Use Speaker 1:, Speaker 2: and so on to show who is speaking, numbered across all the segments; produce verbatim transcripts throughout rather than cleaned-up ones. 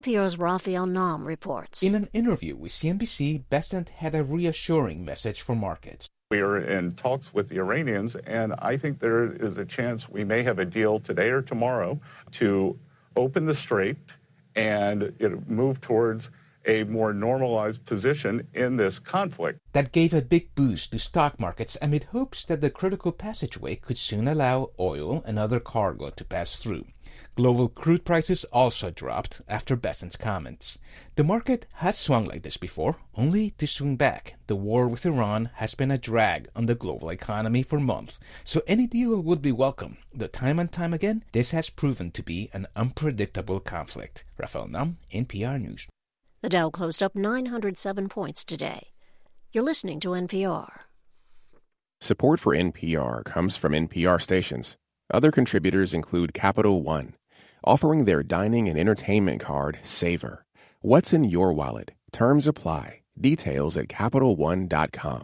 Speaker 1: N P R's Raphael Naum reports.
Speaker 2: In an interview with C N B C, Bessent had a reassuring message for markets.
Speaker 3: We are in talks with the Iranians, and I think there is a chance we may have a deal today or tomorrow to open the strait and you know, move towards a more normalized position in this conflict.
Speaker 2: That gave a big boost to stock markets amid hopes that the critical passageway could soon allow oil and other cargo to pass through. Global crude prices also dropped after Bessent's comments. The market has swung like this before, only to swing back. The war with Iran has been a drag on the global economy for months, so any deal would be welcome. Though time and time again, this has proven to be an unpredictable conflict. Raphael Naum, N P R News.
Speaker 1: The Dow closed up nine hundred seven points today. You're listening to N P R.
Speaker 4: Support for N P R comes from N P R stations. Other contributors include Capital One, offering their dining and entertainment card, Savor. What's in your wallet? Terms apply. Details at Capital One dot com.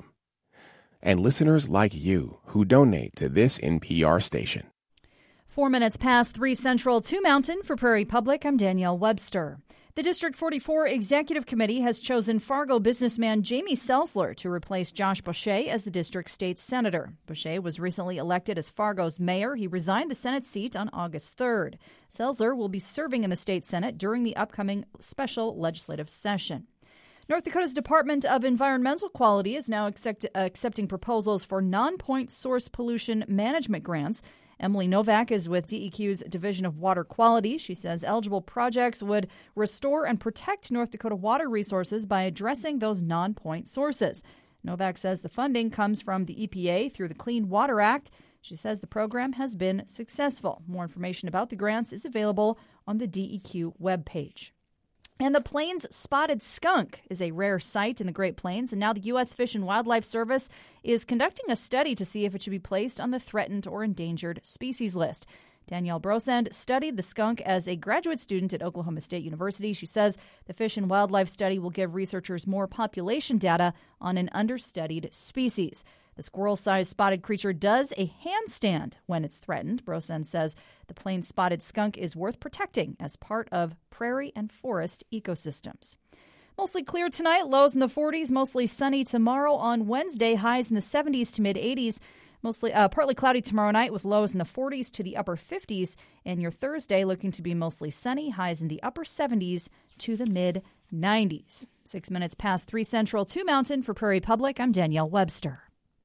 Speaker 4: And listeners like you who donate to this N P R station.
Speaker 5: Four minutes past three Central, two Mountain. For Prairie Public, I'm Danielle Webster. The District forty-four Executive Committee has chosen Fargo businessman Jamie Selzler to replace Josh Boucher as the district's state senator. Boucher was recently elected as Fargo's mayor. He resigned the Senate seat on August third. Selzler will be serving in the state Senate during the upcoming special legislative session. North Dakota's Department of Environmental Quality is now accept- accepting proposals for non-point source pollution management grants. Emily Novak is with D E Q's Division of Water Quality. She says eligible projects would restore and protect North Dakota water resources by addressing those non-point sources. Novak says the funding comes from the E P A through the Clean Water Act. She says the program has been successful. More information about the grants is available on the D E Q webpage. And the Plains spotted skunk is a rare sight in the Great Plains, and now the U S Fish and Wildlife Service is conducting a study to see if it should be placed on the threatened or endangered species list. Danielle Brosand studied the skunk as a graduate student at Oklahoma State University. She says the Fish and Wildlife study will give researchers more population data on an understudied species. The squirrel-sized spotted creature does a handstand when it's threatened. Brosand says the plains spotted skunk is worth protecting as part of prairie and forest ecosystems. Mostly clear tonight, lows in the forties, mostly sunny tomorrow. On Wednesday, highs in the seventies to mid-eighties. Mostly uh, partly cloudy tomorrow night with lows in the forties to the upper fifties. And your Thursday looking to be mostly sunny, highs in the upper seventies to the mid-nineties. Six minutes past three Central, two Mountain. For Prairie Public, I'm Danielle Webster.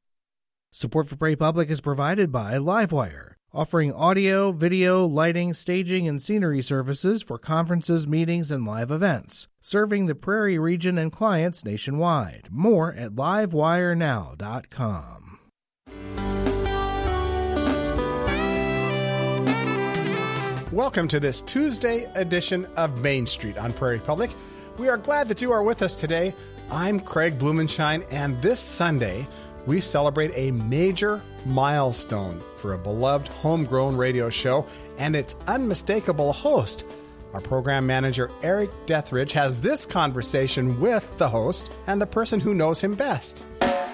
Speaker 6: Support for Prairie Public is provided by Livewire, offering audio, video, lighting, staging, and scenery services for conferences, meetings, and live events, serving the Prairie region and clients nationwide. More at livewire now dot com.
Speaker 7: Welcome to this Tuesday edition of Main Street on Prairie Public. We are glad that you are with us today. I'm Craig Blumenshine, and this Sunday, we celebrate a major milestone for a beloved homegrown radio show and its unmistakable host. Our program manager, Eric Dethridge, has this conversation with the host and the person who knows him best.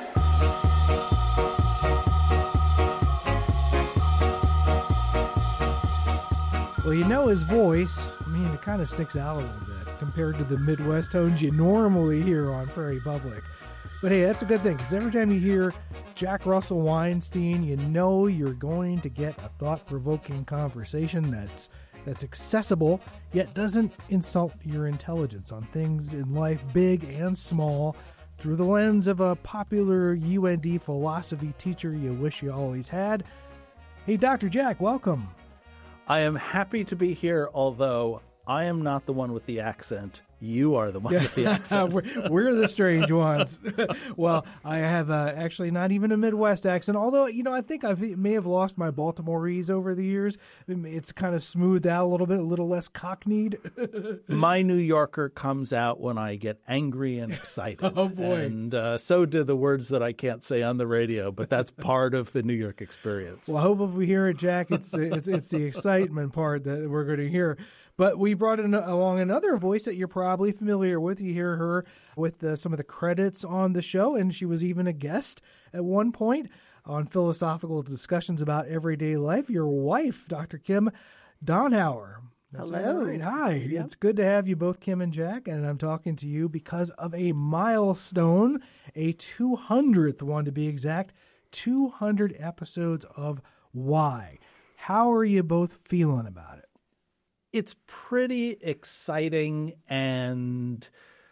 Speaker 6: Well, you know his voice. I mean, it kind of sticks out a little bit compared to the Midwest tones you normally hear on Prairie Public. But hey, that's a good thing, because every time you hear Jack Russell Weinstein, you know you're going to get a thought-provoking conversation that's that's accessible, yet doesn't insult your intelligence on things in life, big and small, through the lens of a popular U N D philosophy teacher you wish you always had. Hey, Doctor Jack, welcome.
Speaker 8: I am happy to be here, although I am not the one with the accent. You are the one with the accent.
Speaker 6: we're, we're the strange ones. Well, I have uh, actually not even a Midwest accent, although, you know, I think I may have lost my Baltimoreese over the years. It's kind of smoothed out a little bit, a little less cockneyed.
Speaker 8: My New Yorker comes out when I get angry and excited.
Speaker 6: Oh, boy.
Speaker 8: And uh, so do the words that I can't say on the radio, but that's part of the New York experience.
Speaker 6: Well, I hope if we hear it, Jack, it's, it's, it's the excitement part that we're going to hear. But we brought in along another voice that you're probably familiar with. You hear her with uh, some of the credits on the show, and she was even a guest at one point on philosophical discussions about everyday life. Your wife, Doctor Kim Donhauer. That's
Speaker 9: Hello.
Speaker 6: Right. Hi.
Speaker 9: Yep.
Speaker 6: It's good to have you both, Kim and Jack, and I'm talking to you because of a milestone, a two hundredth one to be exact, two hundred episodes of Why. How are you both feeling about it?
Speaker 8: It's pretty exciting and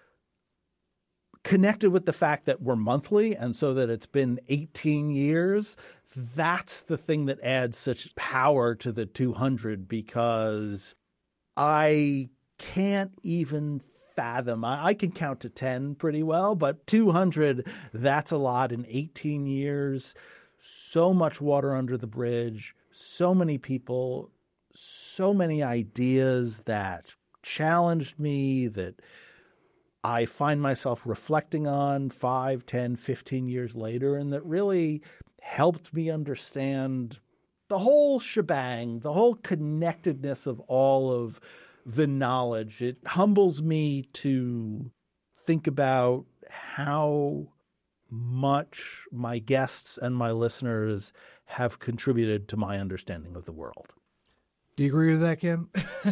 Speaker 8: connected with the fact that we're monthly, and so that it's been eighteen years. That's the thing that adds such power to the two hundred, because I can't even fathom. I, I can count to ten pretty well, but two hundred, that's a lot in eighteen years. So much water under the bridge, so many people, so many ideas that challenged me, that I find myself reflecting on five, ten, fifteen years later, and that really helped me understand the whole shebang, the whole connectedness of all of the knowledge. It humbles me to think about how much my guests and my listeners have contributed to my understanding of the world.
Speaker 6: Do you agree with that, Kim?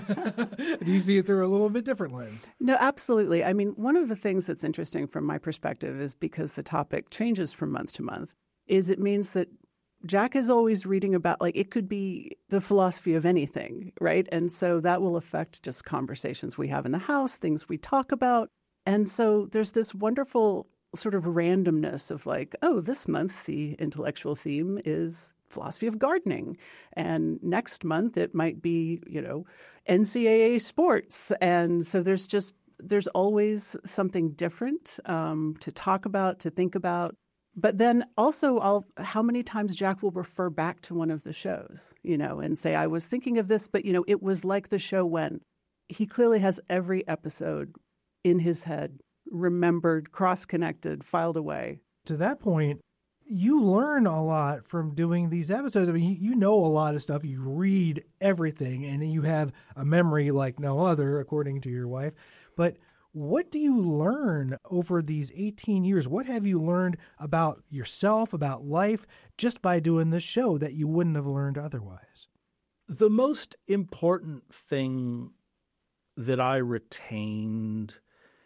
Speaker 6: Do you see it through a little bit different lens?
Speaker 9: No, absolutely. I mean, one of the things that's interesting from my perspective is because the topic changes from month to month, is it means that Jack is always reading about, like, it could be the philosophy of anything, right? And so that will affect just conversations we have in the house, things we talk about. And so there's this wonderful sort of randomness of like, oh, this month the intellectual theme is philosophy of gardening. And next month it might be, you know, N C double A sports. And so there's just, there's always something different um, to talk about, to think about. But then also, I'll, how many times Jack will refer back to one of the shows, you know, and say, I was thinking of this, but, you know, it was like the show when. He clearly has every episode in his head, remembered, cross-connected, filed away.
Speaker 6: To that point, you learn a lot from doing these episodes. I mean, you know a lot of stuff. You read everything, and you have a memory like no other, according to your wife. But what do you learn over these eighteen years? What have you learned about yourself, about life, just by doing this show that you wouldn't have learned otherwise?
Speaker 8: The most important thing that I retained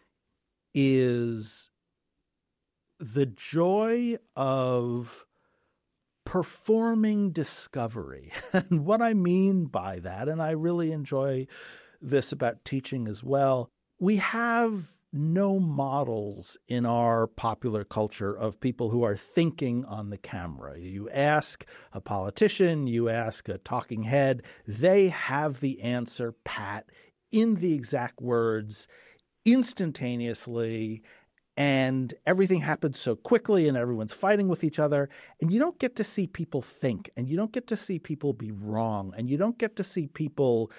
Speaker 8: is the joy of performing discovery. And what I mean by that, and I really enjoy this about teaching as well, we have no models in our popular culture of people who are thinking on the camera. You ask a politician, you ask a talking head, they have the answer pat in the exact words instantaneously, and everything happens so quickly and everyone's fighting with each other, and you don't get to see people think, and you don't get to see people be wrong, and you don't get to see people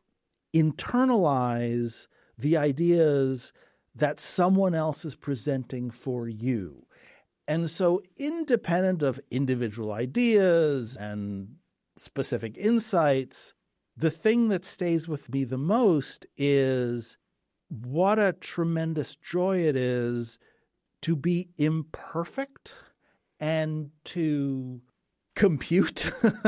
Speaker 8: internalize the ideas that someone else is presenting for you. And so independent of individual ideas and specific insights, the thing that stays with me the most is what a tremendous joy it is to be imperfect and to compute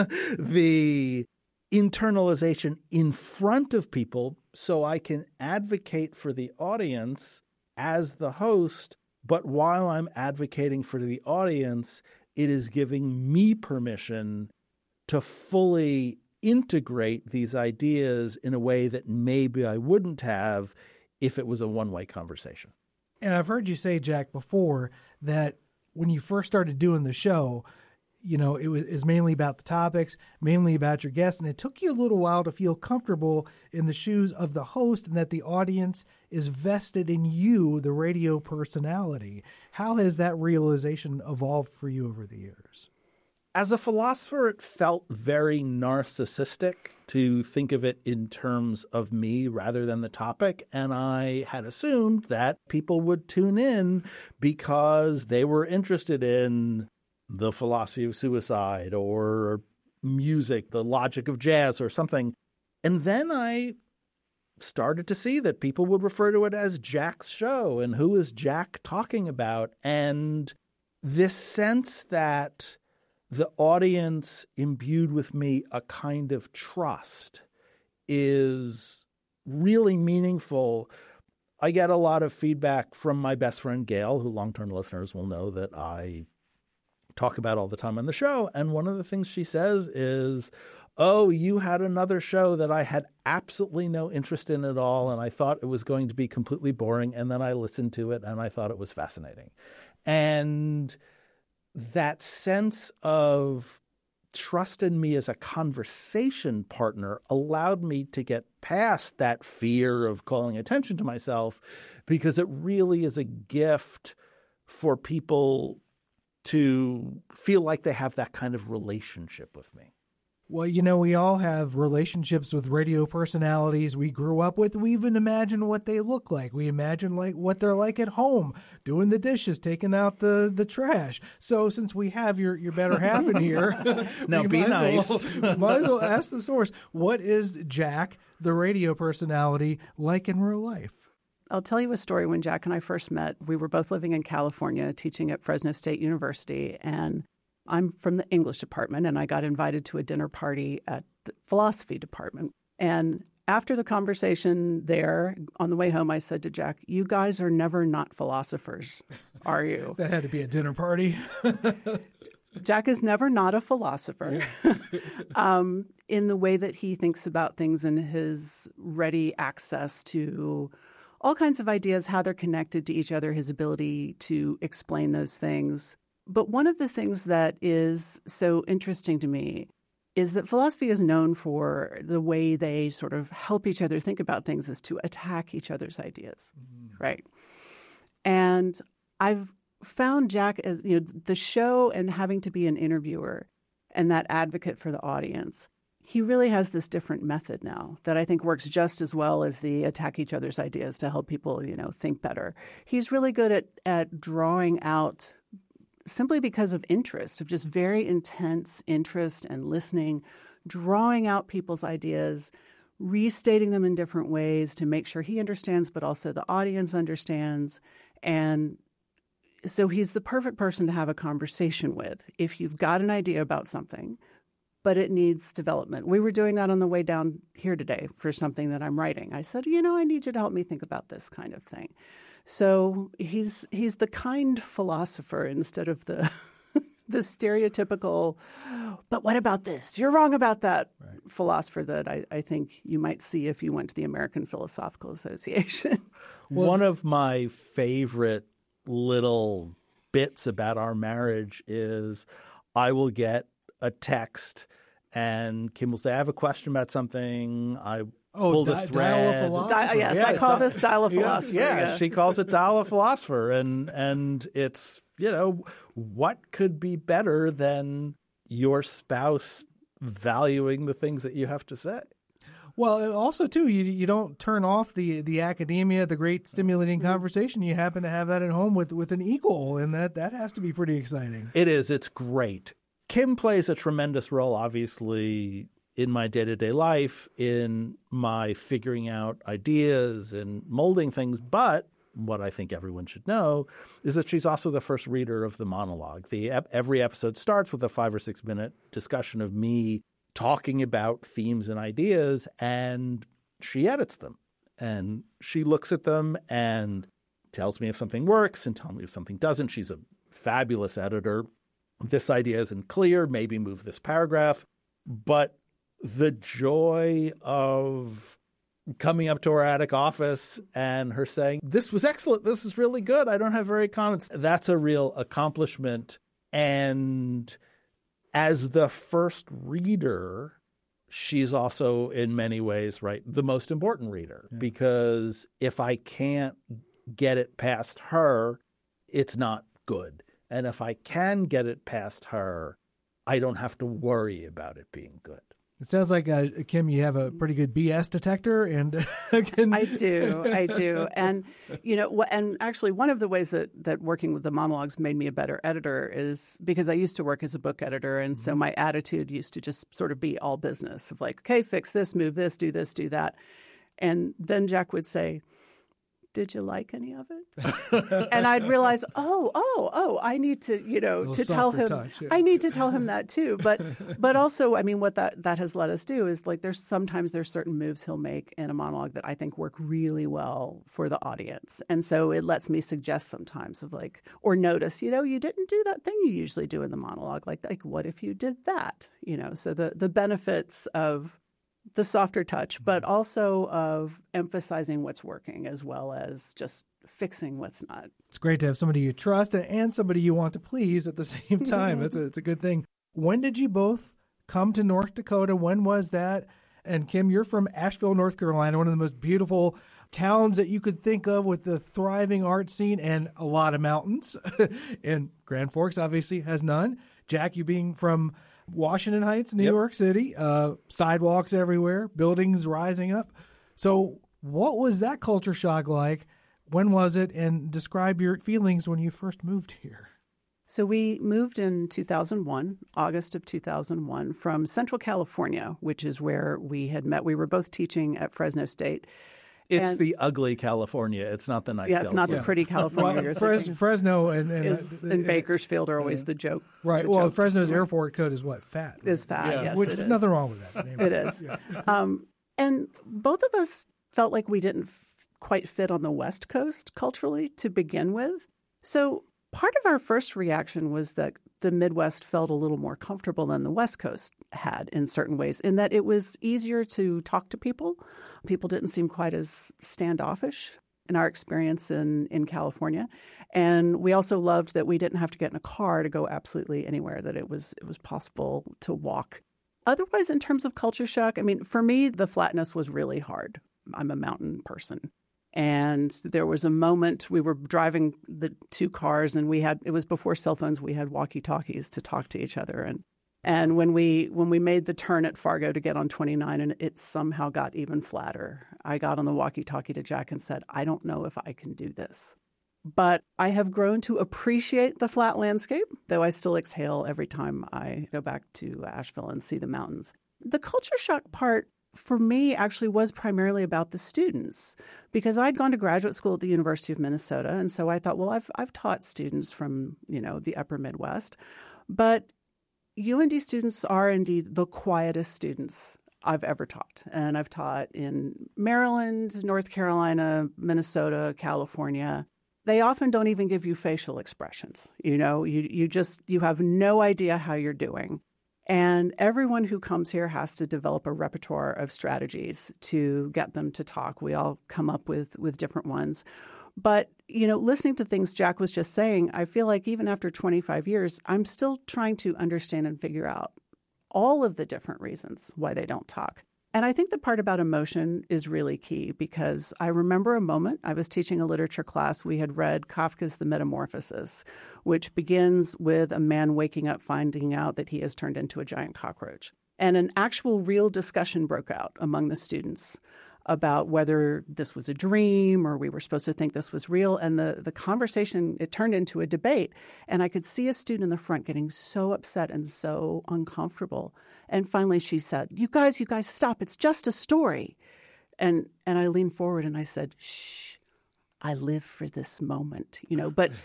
Speaker 8: the internalization in front of people so I can advocate for the audience as the host, but while I'm advocating for the audience, it is giving me permission to fully integrate these ideas in a way that maybe I wouldn't have if it was a one-way conversation.
Speaker 6: And I've heard you say, Jack, before that when you first started doing the show, you know, it was, it was mainly about the topics, mainly about your guests, and it took you a little while to feel comfortable in the shoes of the host and that the audience is vested in you, the radio personality. How has that realization evolved for you over the years?
Speaker 8: As a philosopher, it felt very narcissistic to think of it in terms of me rather than the topic. And I had assumed that people would tune in because they were interested in the philosophy of suicide or music, the logic of jazz or something. And then I started to see that people would refer to it as Jack's show and who is Jack talking about. And this sense that the audience imbued with me a kind of trust is really meaningful. I get a lot of feedback from my best friend, Gail, who long-term listeners will know that I talk about all the time on the show. And one of the things she says is, oh, you had another show that I had absolutely no interest in at all, and I thought it was going to be completely boring, and then I listened to it, and I thought it was fascinating. And that sense of trust in me as a conversation partner allowed me to get past that fear of calling attention to myself, because it really is a gift for people to feel like they have that kind of relationship with me.
Speaker 6: Well, you know, we all have relationships with radio personalities we grew up with. We even imagine what they look like. We imagine like what they're like at home, doing the dishes, taking out the, the trash. So since we have your, your better half in here,
Speaker 8: now be nice.
Speaker 6: Well, might as well ask the source. What is Jack, the radio personality, like in real life?
Speaker 9: I'll tell you a story. When Jack and I first met, we were both living in California, teaching at Fresno State University, and I'm from the English department, and I got invited to a dinner party at the philosophy department. And after the conversation there, on the way home, I said to Jack, you guys are never not philosophers, are you?
Speaker 6: That had to be a dinner party.
Speaker 9: Jack is never not a philosopher um, in the way that he thinks about things and his ready access to all kinds of ideas, how they're connected to each other, his ability to explain those things. But one of the things that is so interesting to me is that philosophy is known for the way they sort of help each other think about things is to attack each other's ideas, mm. right? And I've found Jack as, you know, the show and having to be an interviewer and that advocate for the audience, he really has this different method now that I think works just as well as the attack each other's ideas to help people, you know, think better. He's really good at at drawing out, simply because of interest, of just very intense interest and listening, drawing out people's ideas, restating them in different ways to make sure he understands, but also the audience understands. And so he's the perfect person to have a conversation with if you've got an idea about something, but it needs development. We were doing that on the way down here today for something that I'm writing. I said, you know, I need you to help me think about this kind of thing. So he's he's the kind philosopher instead of the the stereotypical, but what about this? You're wrong about that right. philosopher that I, I think you might see if you went to the American Philosophical Association.
Speaker 8: Well, one of my favorite little bits about our marriage is I will get a text and Kim will say, I have a question about something. I
Speaker 6: Oh,
Speaker 8: pull
Speaker 6: di-
Speaker 8: the thread.
Speaker 6: Dial of philosopher.
Speaker 9: Di- yes,
Speaker 8: yeah,
Speaker 9: I call
Speaker 8: di-
Speaker 9: this dial of philosopher.
Speaker 8: Yeah,
Speaker 9: yeah,
Speaker 8: she calls it dial of philosopher. And, and it's, you know, what could be better than your spouse valuing the things that you have to say?
Speaker 6: Well, also, too, you you don't turn off the, the academia, the great stimulating conversation. You happen to have that at home with, with an equal, and that, that has to be pretty exciting.
Speaker 8: It is. It's great. Kim plays a tremendous role, obviously, in my day-to-day life, in my figuring out ideas and molding things. But what I think everyone should know is that she's also the first reader of the monologue. The every episode starts with a five or six minute discussion of me talking about themes and ideas, and she edits them. And she looks at them and tells me if something works and tells me if something doesn't. She's a fabulous editor. This idea isn't clear. Maybe move this paragraph. But the joy of coming up to her attic office and her saying, this was excellent. This was really good. I don't have very comments. That's a real accomplishment. And as the first reader, she's also in many ways, right, the most important reader. Yeah. Because if I can't get it past her, it's not good. And if I can get it past her, I don't have to worry about it being good.
Speaker 6: It sounds like, uh, Kim, you have a pretty good B S detector. and can...
Speaker 9: I do. I do. And, you know, and actually one of the ways that, that working with the monologues made me a better editor is because I used to work as a book editor. And so my attitude used to just sort of be all business of like, okay, fix this, move this, do this, do that. And then Jack would say, did you like any of it? And I'd realize, oh, oh, oh, I need to, you know, to tell him,
Speaker 6: touch, yeah.
Speaker 9: I need to tell him that too. But, but also, I mean, what that, that has let us do is like, there's sometimes there's certain moves he'll make in a monologue that I think work really well for the audience. And so it lets me suggest sometimes of like, or notice, you know, you didn't do that thing you usually do in the monologue. Like, like what if you did that? You know, so the, the benefits of the softer touch, but also of emphasizing what's working as well as just fixing what's not.
Speaker 6: It's great to have somebody you trust and somebody you want to please at the same time. It's a, it's a good thing. When did you both come to North Dakota? When was that? And Kim, you're from Asheville, North Carolina, one of the most beautiful towns that you could think of with the thriving art scene and a lot of mountains. And Grand Forks obviously has none. Jack, you being from Washington Heights, New
Speaker 8: Yep.
Speaker 6: York City, uh, sidewalks everywhere, buildings rising up. So what was that culture shock like? When was it? And describe your feelings when you first moved here.
Speaker 9: So we moved in two thousand one, August of two thousand one, from Central California, which is where we had met. We were both teaching at Fresno State.
Speaker 8: It's
Speaker 9: And-
Speaker 8: the ugly California. It's not the nice
Speaker 9: Yeah, it's not
Speaker 8: California.
Speaker 9: the pretty California
Speaker 6: Well,
Speaker 9: you're
Speaker 6: Fres-
Speaker 9: thinking.
Speaker 6: Fresno and, and,
Speaker 9: Is,
Speaker 6: uh,
Speaker 9: and
Speaker 6: uh,
Speaker 9: Bakersfield are always the joke.
Speaker 6: Right.
Speaker 9: the
Speaker 6: Well,
Speaker 9: joke.
Speaker 6: Fresno's airport code is what? Fat. right?
Speaker 9: Is fat, yes,
Speaker 6: Which
Speaker 9: it is.
Speaker 6: nothing wrong with that.
Speaker 9: It is. Um, and both of us felt like we didn't f- quite fit on the West Coast culturally to begin with. So part of our first reaction was that the Midwest felt a little more comfortable than the West Coast had in certain ways, in that it was easier to talk to people. People didn't seem quite as standoffish in our experience in, in California. And we also loved that we didn't have to get in a car to go absolutely anywhere, that it was it was possible to walk. Otherwise, in terms of culture shock, I mean, for me, the flatness was really hard. I'm a mountain person. And there was a moment we were driving the two cars and we had, it was before cell phones, we had walkie-talkies to talk to each other. And and when we when we made the turn at Fargo to get on twenty-nine and it somehow got even flatter, I got on the walkie-talkie to Jack and said, I don't know if I can do this. But I have grown to appreciate the flat landscape, though I still exhale every time I go back to Asheville and see the mountains. The culture shock part for me actually was primarily about the students, because I'd gone to graduate school at the University of Minnesota. And so I thought, well, I've I've taught students from, you know, the upper Midwest. But U N D students are indeed the quietest students I've ever taught. And I've taught in Maryland, North Carolina, Minnesota, California. They often don't even give you facial expressions. You know, you you just, you have no idea how you're doing. And everyone who comes here has to develop a repertoire of strategies to get them to talk. We all come up with, with different ones. But, you know, listening to things Jack was just saying, I feel like even after twenty-five years, I'm still trying to understand and figure out all of the different reasons why they don't talk. And I think the part about emotion is really key, because I remember a moment, I was teaching a literature class. We had read Kafka's The Metamorphosis, which begins with a man waking up finding out that he has turned into a giant cockroach. And an actual real discussion broke out among the students about whether this was a dream or we were supposed to think this was real. And the, the conversation, it turned into a debate. And I could see a student in the front getting so upset and so uncomfortable. And finally she said, you guys, you guys, stop. It's just a story. And and I leaned forward and I said, shh, I live for this moment, you know. But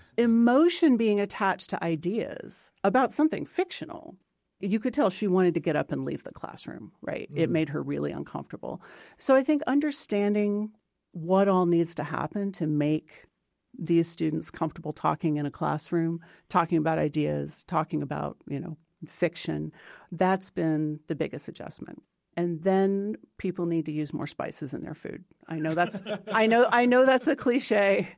Speaker 9: emotion being attached to ideas about something fictional, you could tell she wanted to get up and leave the classroom, right? Mm. It made her really uncomfortable. So I think understanding what all needs to happen to make these students comfortable talking in a classroom, talking about ideas, talking about, you know, fiction, that's been the biggest adjustment. And then people need to use more spices in their food. I know that's I know I know that's a cliche,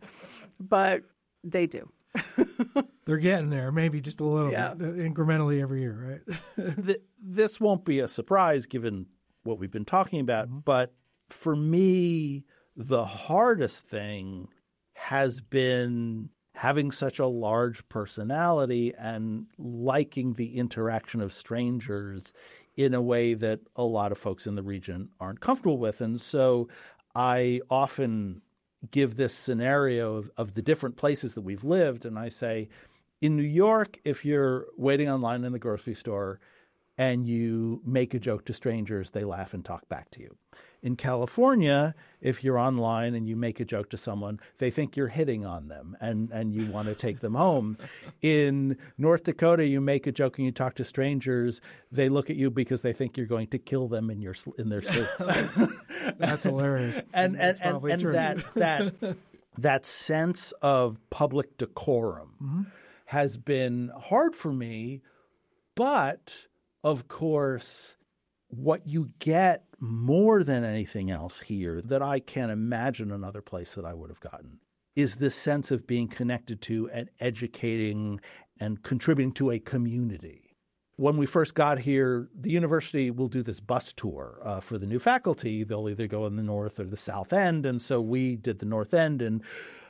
Speaker 9: but they do.
Speaker 6: They're getting there, maybe just a little
Speaker 9: Yeah.
Speaker 6: bit, incrementally every year, right?
Speaker 8: This won't be a surprise given what we've been talking about, mm-hmm. but for me, the hardest thing has been having such a large personality and liking the interaction of strangers in a way that a lot of folks in the region aren't comfortable with. And so I often give this scenario of, of the different places that we've lived. And I say, in New York, if you're waiting online in the grocery store and you make a joke to strangers, they laugh and talk back to you. In California, if you're online and you make a joke to someone, they think you're hitting on them and, and you want to take them home. In North Dakota, you make a joke and you talk to strangers, they look at you because they think you're going to kill them in your in their sleep.
Speaker 6: That's hilarious.
Speaker 8: and
Speaker 6: That's
Speaker 8: and, and, and that that that sense of public decorum mm-hmm. has been hard for me, but of course, what you get more than anything else here that I can't imagine another place that I would have gotten is this sense of being connected to and educating and contributing to a community. When we first got here, the university will do this bus tour uh, for the new faculty. They'll either go in the north or the south end. And so we did the north end. And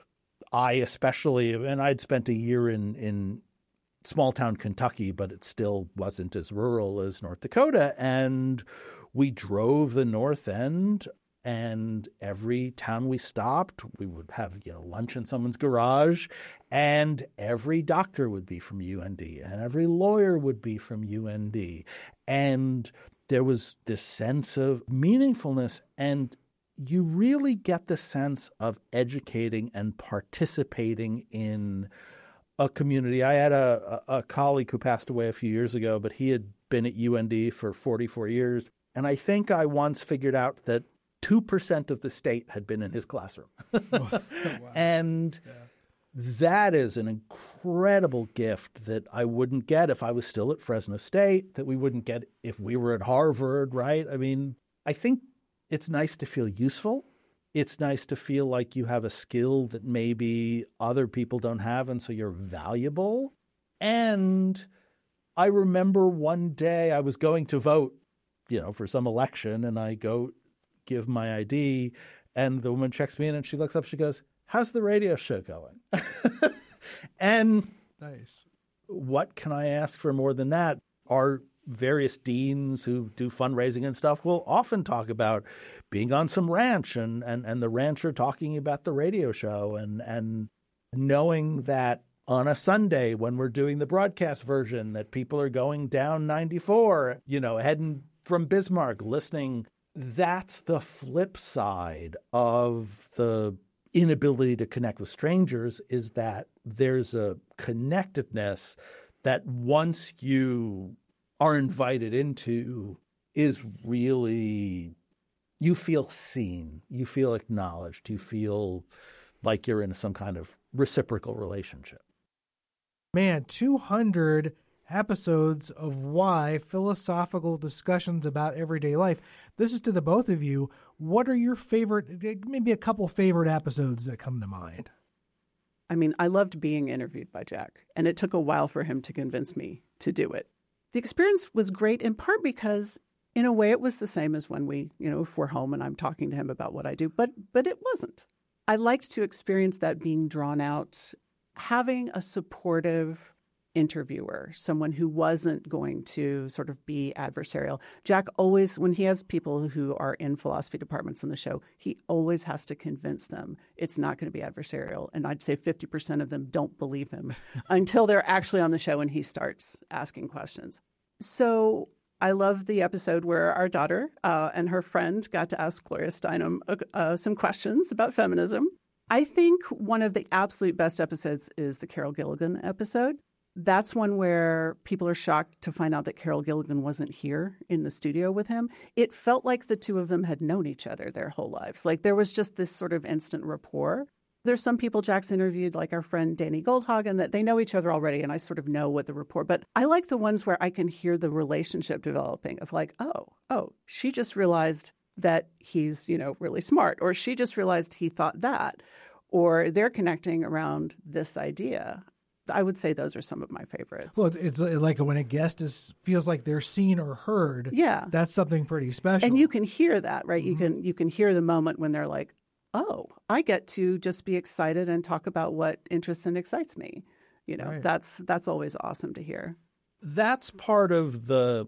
Speaker 8: I especially, and I'd spent a year in, in small town Kentucky, but it still wasn't as rural as North Dakota. And we drove the north end, and every town we stopped, we would have, you know, lunch in someone's garage, and every doctor would be from U N D, and every lawyer would be from U N D. And there was this sense of meaningfulness, and you really get the sense of educating and participating in a community. I had a, a, a colleague who passed away a few years ago, but he had been at U N D for forty-four years. And I think I once figured out that two percent of the state had been in his classroom. Oh, wow. And yeah. that is an incredible gift that I wouldn't get if I was still at Fresno State, that we wouldn't get if we were at Harvard, right? I mean, I think it's nice to feel useful. It's nice to feel like you have a skill that maybe other people don't have, and so you're valuable. And I remember one day I was going to vote, you know, for some election, and I go give my I D, and the woman checks me in, and she looks up, she goes, "How's the radio show going?" And
Speaker 6: nice.
Speaker 8: What can I ask for more than that? Our various deans who do fundraising and stuff will often talk about being on some ranch and, and, and the rancher talking about the radio show, and, and knowing that on a Sunday when we're doing the broadcast version that people are going down ninety-four, you know, heading from Bismarck, listening. That's the flip side of the inability to connect with strangers, is that there's a connectedness that once you are invited into is really, you feel seen, you feel acknowledged, you feel like you're in some kind of reciprocal relationship.
Speaker 6: Man, two hundred episodes of Why, philosophical discussions about everyday life. This is to the both of you. What are your favorite, maybe a couple favorite episodes that come to mind?
Speaker 9: I mean, I loved being interviewed by Jack, and it took a while for him to convince me to do it. The experience was great in part because, in a way, it was the same as when we, you know, if we're home and I'm talking to him about what I do, but but it wasn't. I liked to experience that being drawn out, having a supportive interviewer, someone who wasn't going to sort of be adversarial. Jack always, when he has people who are in philosophy departments on the show, he always has to convince them it's not going to be adversarial. And I'd say fifty percent of them don't believe him until they're actually on the show and he starts asking questions. So I love the episode where our daughter uh, and her friend got to ask Gloria Steinem uh, uh, some questions about feminism. I think one of the absolute best episodes is the Carol Gilligan episode. That's one where people are shocked to find out that Carol Gilligan wasn't here in the studio with him. It felt like the two of them had known each other their whole lives. Like there was just this sort of instant rapport. There's some people Jack's interviewed, like our friend Danny Goldhagen, that they know each other already, and I sort of know what the rapport. But I like the ones where I can hear the relationship developing of like, oh, oh, she just realized that he's, you know, really smart, or she just realized he thought that, or they're connecting around this idea. I would say those are some of my favorites.
Speaker 6: Well, it's like when a guest is feels like they're seen or heard.
Speaker 9: Yeah,
Speaker 6: that's something pretty special.
Speaker 9: And you can hear that, right?
Speaker 6: Mm-hmm.
Speaker 9: You can you can hear the moment when they're like, "Oh, I get to just be excited and talk about what interests and excites me." You know,
Speaker 6: right.
Speaker 9: that's that's always awesome to hear.
Speaker 8: That's part of the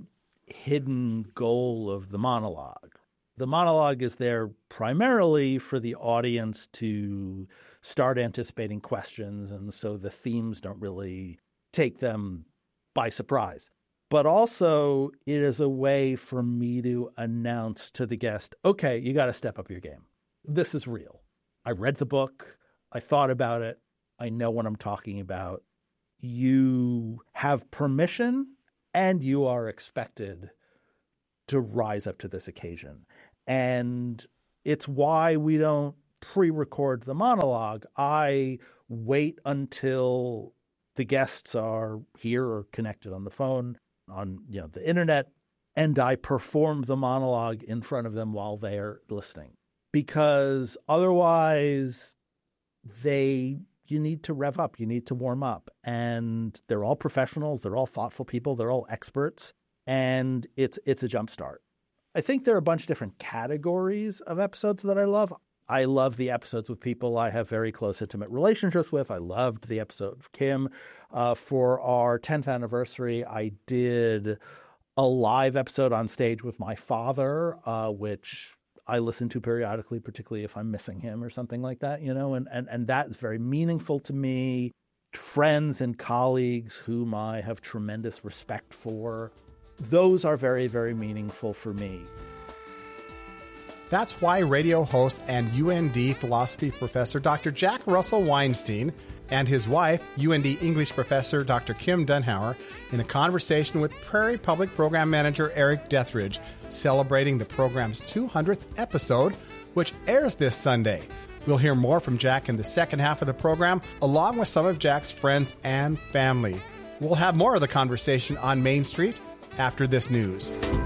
Speaker 8: hidden goal of the monologue. The monologue is there primarily for the audience to start anticipating questions, and so the themes don't really take them by surprise. But also, it is a way for me to announce to the guest, okay, you got to step up your game. This is real. I read the book. I thought about it. I know what I'm talking about. You have permission and you are expected to rise up to this occasion. And it's why we don't pre-record the monologue. I wait until the guests are here or connected on the phone, on you know the internet, and I perform the monologue in front of them while they are listening. Because otherwise, they you need to rev up, you need to warm up. And they're all professionals, they're all thoughtful people, they're all experts, and it's it's a jump start. I think there are a bunch of different categories of episodes that I love. I love the episodes with people I have very close, intimate relationships with. I loved the episode of Kim. Uh, for our tenth anniversary, I did a live episode on stage with my father, uh, which I listen to periodically, particularly if I'm missing him or something like that, you know, and, and, and that's very meaningful to me. Friends and colleagues whom I have tremendous respect for, those are very, very meaningful for me.
Speaker 7: That's why radio host and U N D philosophy professor Doctor Jack Russell Weinstein and his wife, U N D English professor Doctor Kim Dunhauer, in a conversation with Prairie Public Program Manager Eric Dethridge, celebrating the program's two hundredth episode, which airs this Sunday. We'll hear more from Jack in the second half of the program, along with some of Jack's friends and family. We'll have more of the conversation on Main Street after this news.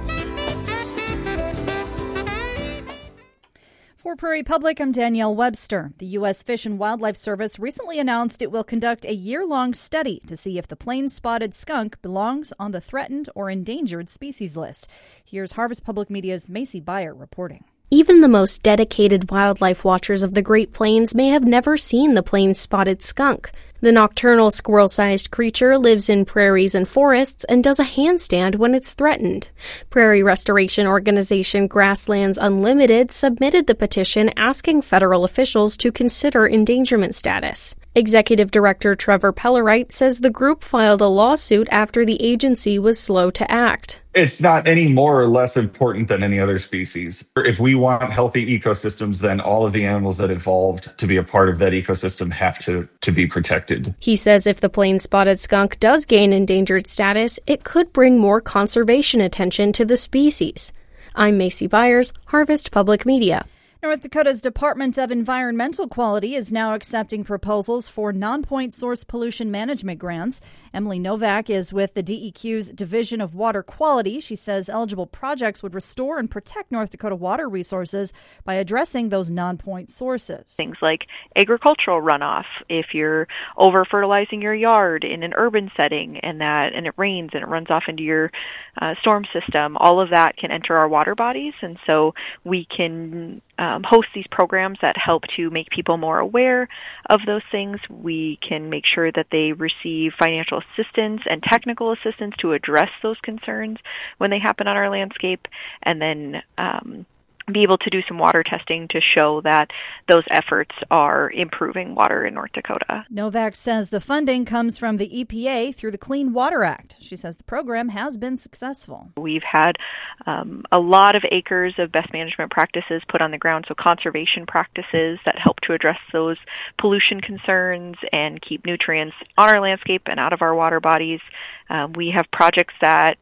Speaker 5: For Prairie Public, I'm Danielle Webster. The U S Fish and Wildlife Service recently announced it will conduct a year-long study to see if the plain-spotted skunk belongs on the threatened or endangered species list. Here's Harvest Public Media's Macy Beyer reporting.
Speaker 10: Even the most dedicated wildlife watchers of the Great Plains may have never seen the plain-spotted skunk. The nocturnal squirrel-sized creature lives in prairies and forests and does a handstand when it's threatened. Prairie restoration organization Grasslands Unlimited submitted the petition asking federal officials to consider endangerment status. Executive Director Trevor Pellerite says the group filed a lawsuit after the agency was slow to act.
Speaker 11: It's not any more or less important than any other species. If we want healthy ecosystems, then all of the animals that evolved to be a part of that ecosystem have to, to be protected.
Speaker 10: He says if the plain-spotted skunk does gain endangered status, it could bring more conservation attention to the species. I'm Macy Byers, Harvest Public Media.
Speaker 5: North Dakota's Department of Environmental Quality is now accepting proposals for non-point source pollution management grants. Emily Novak is with the D E Q's Division of Water Quality. She says eligible projects would restore and protect North Dakota water resources by addressing those non-point sources.
Speaker 12: Things like agricultural runoff. If you're over-fertilizing your yard in an urban setting and that and it rains and it runs off into your uh, storm system, all of that can enter our water bodies, and so we can Um, host these programs that help to make people more aware of those things. We can make sure that they receive financial assistance and technical assistance to address those concerns when they happen on our landscape, and then um, be able to do some water testing to show that those efforts are improving water in North Dakota.
Speaker 5: Novak says the funding comes from the E P A through the Clean Water Act. She says the program has been successful.
Speaker 12: We've had um, a lot of acres of best management practices put on the ground, so conservation practices that help to address those pollution concerns and keep nutrients on our landscape and out of our water bodies. Um, we have projects that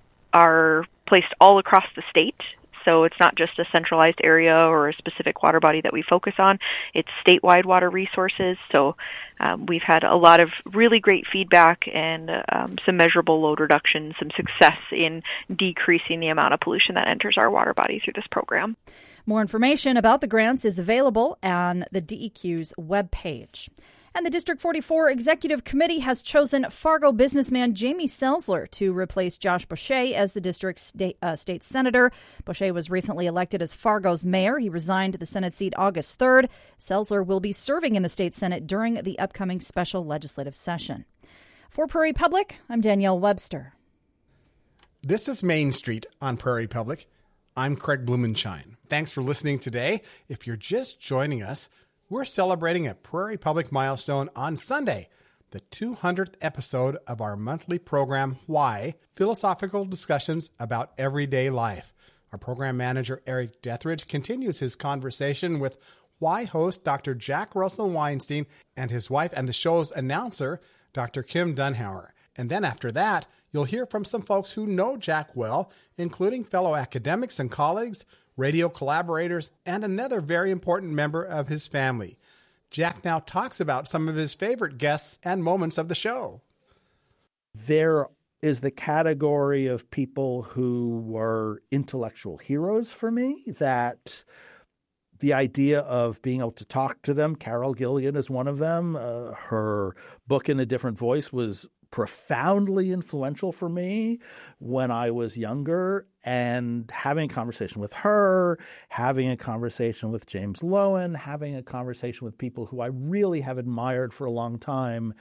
Speaker 12: are placed all across the state. So it's not just a centralized area or a specific water body that we focus on. It's statewide water resources. So um, we've had a lot of really great feedback and um, some measurable load reduction, some success in decreasing the amount of pollution that enters our water body through this program.
Speaker 5: More information about the grants is available on the D E Q's webpage. And the District forty-four Executive Committee has chosen Fargo businessman Jamie Selzler to replace Josh Boucher as the district's state, uh, state senator. Boucher was recently elected as Fargo's mayor. He resigned the Senate seat August third. Selzler will be serving in the state Senate during the upcoming special legislative session. For Prairie Public, I'm Danielle Webster.
Speaker 7: This is Main Street on Prairie Public. I'm Craig Blumenshine. Thanks for listening today. If you're just joining us, we're celebrating a Prairie Public milestone on Sunday, the two hundredth episode of our monthly program, Why? Philosophical discussions about everyday life. Our program manager, Eric Dethridge, continues his conversation with Why host Doctor Jack Russell Weinstein and his wife and the show's announcer, Doctor Kim Dunhauer. And then after that, you'll hear from some folks who know Jack well, including fellow academics and colleagues, radio collaborators, and another very important member of his family. Jack now talks about some of his favorite guests and moments of the show.
Speaker 8: There is the category of people who were intellectual heroes for me, that the idea of being able to talk to them, Carol Gilligan is one of them. Uh, her book In a Different Voice was profoundly influential for me when I was younger, and having a conversation with her, having a conversation with James Loewen, having a conversation with people who I really have admired for a long time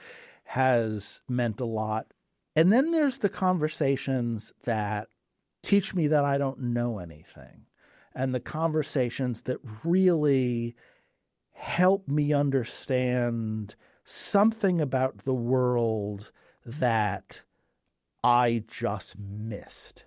Speaker 8: has meant a lot. And then there's the conversations that teach me that I don't know anything, and the conversations that really help me understand something about the world that I just missed.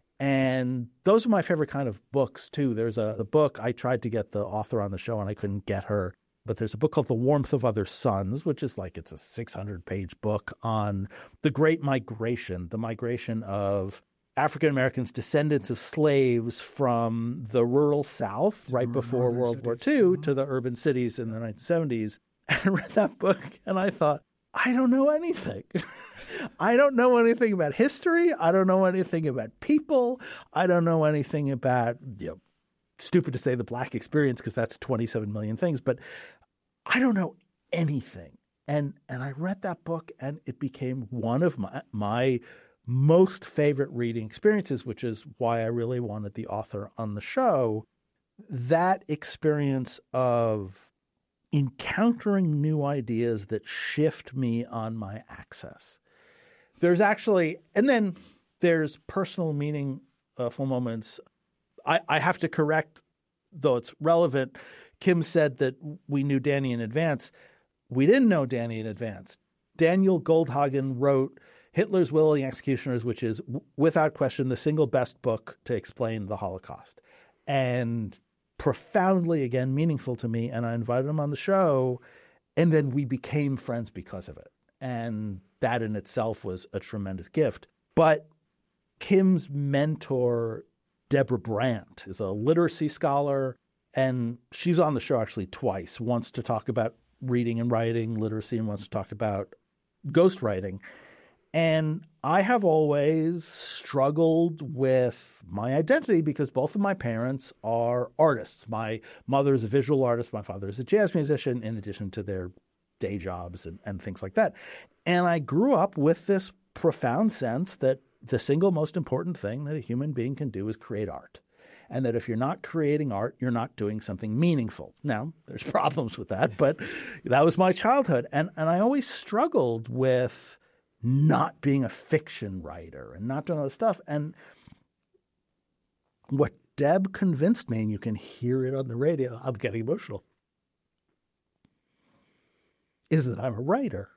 Speaker 8: And those are my favorite kind of books, too. There's a the book, I tried to get the author on the show and I couldn't get her, but there's a book called The Warmth of Other Suns, which is like, it's a six hundred page book on the Great Migration, the migration of African Americans, descendants of slaves from the rural South right before World War Two to the urban cities in the nineteen seventies. And I read that book and I thought, I don't know anything. I don't know anything about history. I don't know anything about people. I don't know anything about, you know, stupid to say the Black experience because that's twenty-seven million things, but I don't know anything. And and I read that book and it became one of my my most favorite reading experiences, which is why I really wanted the author on the show. That experience of encountering new ideas that shift me on my axis. There's actually, and then there's personal meaningful moments. I, I have to correct, though it's relevant. Kim said that we knew Danny in advance. We didn't know Danny in advance. Daniel Goldhagen wrote Hitler's Will of the Executioners, which is without question the single best book to explain the Holocaust. And profoundly, again, meaningful to me. And I invited him on the show, and then we became friends because of it. And that in itself was a tremendous gift. But Kim's mentor, Deborah Brandt, is a literacy scholar, and she's on the show actually twice, once to talk about reading and writing, literacy, and once to talk about ghostwriting. And I have always struggled with my identity because both of my parents are artists. My mother is a visual artist. My father is a jazz musician, in addition to their day jobs and, and things like that. And I grew up with this profound sense that the single most important thing that a human being can do is create art. And that if you're not creating art, you're not doing something meaningful. Now, there's problems with that, but that was my childhood. And, and I always struggled with not being a fiction writer and not doing all this stuff. And what Deb convinced me, and you can hear it on the radio, I'm getting emotional, is that I'm a writer.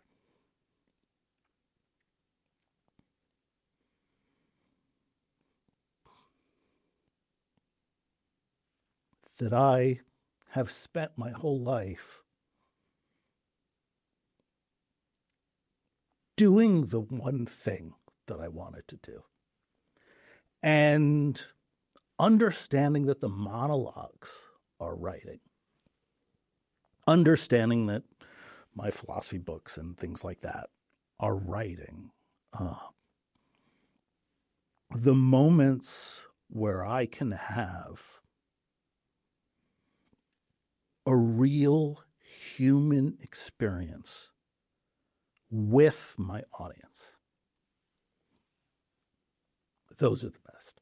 Speaker 8: That I have spent my whole life doing the one thing that I wanted to do. And understanding that the monologues are writing. Understanding that my philosophy books and things like that are writing. Uh, the moments where I can have a real human experience with my audience. Those are the best.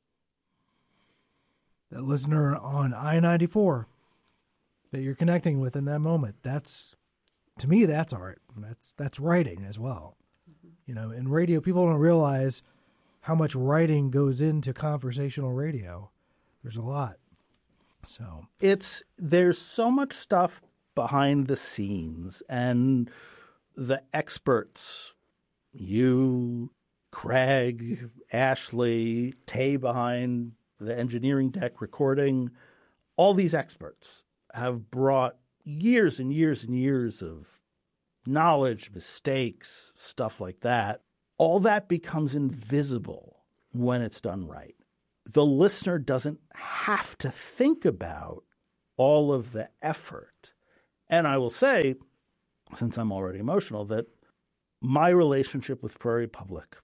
Speaker 6: That listener on I ninety-four that you're connecting with in that moment, that's, to me, that's art. That's that's writing as well. Mm-hmm. You know, in radio, people don't realize how much writing goes into conversational radio. There's a lot. So
Speaker 8: it's there's so much stuff behind the scenes, and the experts, you, Craig, Ashley, Tay behind the engineering deck recording, all these experts have brought years and years and years of knowledge, mistakes, stuff like that. All that becomes invisible when it's done right. The listener doesn't have to think about all of the effort. And I will say, since I'm already emotional, that my relationship with Prairie Public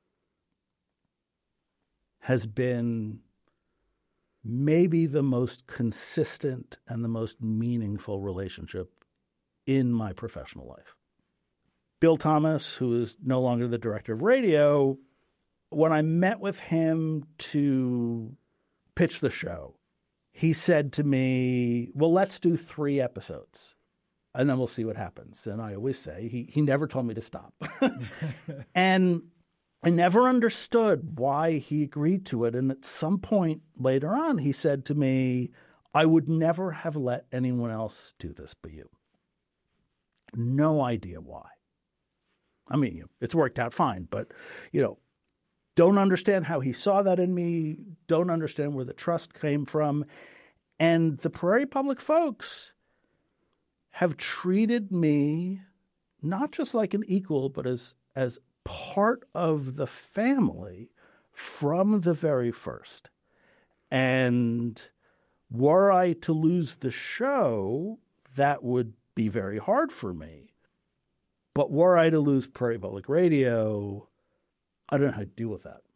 Speaker 8: has been maybe the most consistent and the most meaningful relationship in my professional life. Bill Thomas, who is no longer the director of radio, when I met with him to pitch the show, he said to me, well, let's do three episodes and then we'll see what happens. And I always say, he, he never told me to stop. And I never understood why he agreed to it. And at some point later on, he said to me, I would never have let anyone else do this but you. No idea why. I mean, it's worked out fine, but, you know, don't understand how he saw that in me, don't understand where the trust came from. And the Prairie Public folks have treated me not just like an equal, but as as part of the family from the very first. And were I to lose the show, that would be very hard for me. But were I to lose Prairie Public Radio, I don't know how to deal with that.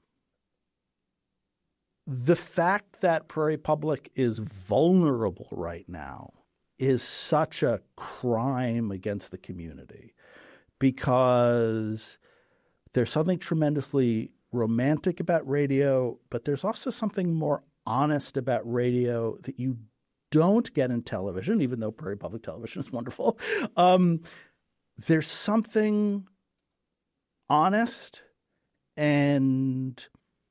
Speaker 8: The fact that Prairie Public is vulnerable right now is such a crime against the community because there's something tremendously romantic about radio, but there's also something more honest about radio that you don't get in television, even though Prairie Public Television is wonderful. Um, there's something honest and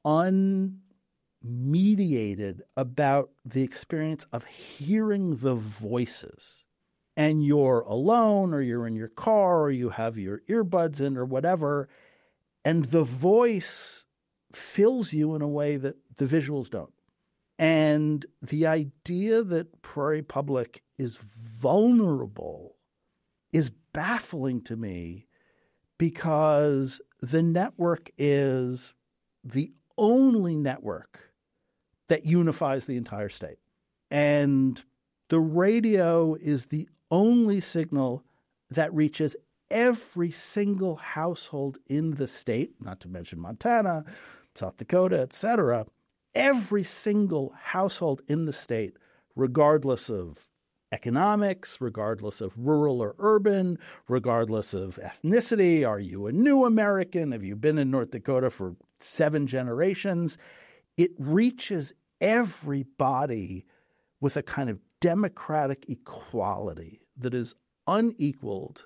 Speaker 8: unmediated about the experience of hearing the voices. And you're alone or you're in your car or you have your earbuds in or whatever, and the voice fills you in a way that the visuals don't. And the idea that Prairie Public is vulnerable is baffling to me because the network is the only network that unifies the entire state. And the radio is the only signal that reaches every single household in the state, not to mention Montana, South Dakota, et cetera. Every single household in the state, regardless of economics, regardless of rural or urban, regardless of ethnicity. Are you a new American? Have you been in North Dakota for seven generations? It reaches everybody with a kind of democratic equality that is unequaled,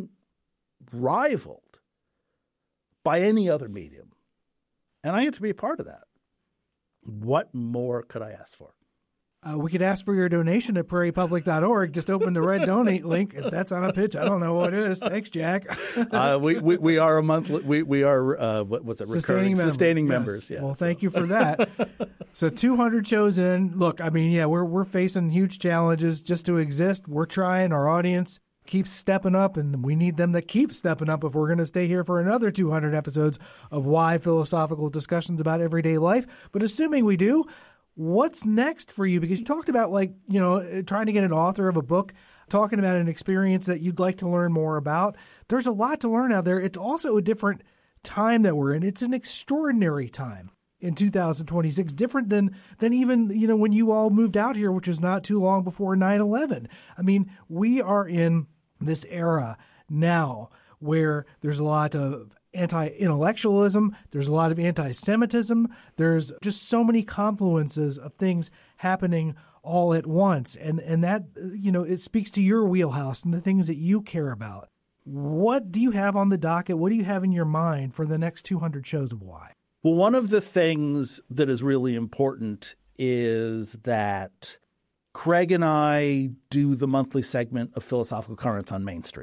Speaker 8: unrivaled by any other medium. And I get to be a part of that. What more could I ask for?
Speaker 6: Uh, we could ask for your donation at prairie public dot org. Just open the red donate link. If that's on a pitch, I don't know what it is. Thanks, Jack.
Speaker 8: uh, we, we we are a monthly. We we are uh, what was it?
Speaker 6: Sustaining
Speaker 8: recurring
Speaker 6: member.
Speaker 8: sustaining
Speaker 6: yes.
Speaker 8: members. Yeah.
Speaker 6: Well, thank so. you for that. So two hundred shows in. Look, I mean, yeah, we're we're facing huge challenges just to exist. We're trying. Our audience keeps stepping up, and we need them to keep stepping up if we're going to stay here for another two hundred episodes of wide philosophical discussions about everyday life. But assuming we do, what's next for you? Because you talked about, like, you know, trying to get an author of a book, talking about an experience that you'd like to learn more about. There's a lot to learn out there. It's also a different time that we're in. It's an extraordinary time in two thousand twenty-six, different than than even, you know, when you all moved out here, which was not too long before nine eleven. I mean, we are in this era now where there's a lot of anti-intellectualism, there's a lot of anti-Semitism, there's just so many confluences of things happening all at once. And and that, you know, it speaks to your wheelhouse and the things that you care about. What do you have on the docket? What do you have in your mind for the next two hundred shows of Why?
Speaker 8: Well, one of the things that is really important is that Craig and I do the monthly segment of Philosophical Currents on Main Street.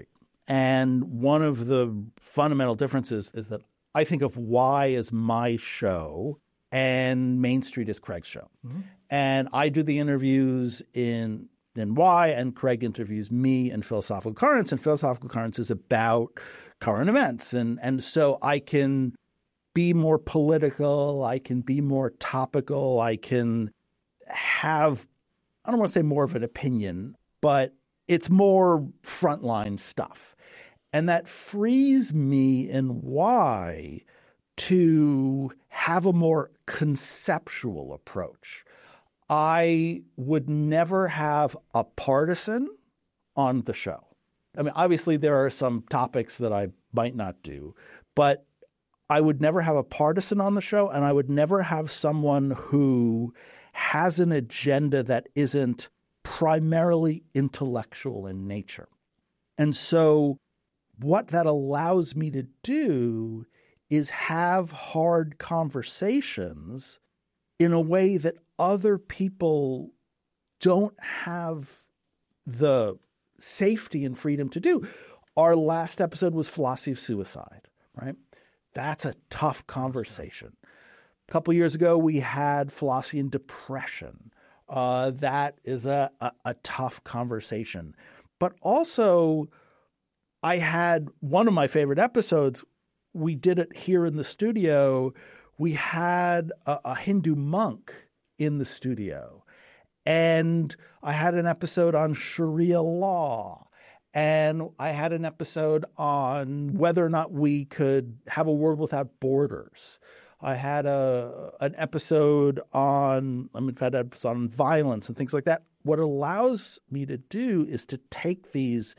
Speaker 8: And one of the fundamental differences is that I think of Y as my show and Main Street is Craig's show. Mm-hmm. And I do the interviews in in Y, and Craig interviews me in Philosophical Currents, and Philosophical Currents is about current events. And, and so I can be more political, I can be more topical, I can have, I don't want to say more of an opinion, but it's more frontline stuff. And that frees me in Y to have a more conceptual approach. I would never have a partisan on the show. I mean, obviously there are some topics that I might not do, but I would never have a partisan on the show, and I would never have someone who has an agenda that isn't primarily intellectual in nature. And so what that allows me to do is have hard conversations in a way that other people don't have the safety and freedom to do. Our last episode was philosophy of suicide, right? That's a tough conversation. A couple of years ago, we had philosophy and depression. Uh, that is a, a, a tough conversation. But also, I had one of my favorite episodes. We did it here in the studio. We had a, a Hindu monk in the studio. And I had an episode on Sharia law. And I had an episode on whether or not we could have a world without borders. I had a an episode on, I mean, I've had episodes on violence and things like that. What it allows me to do is to take these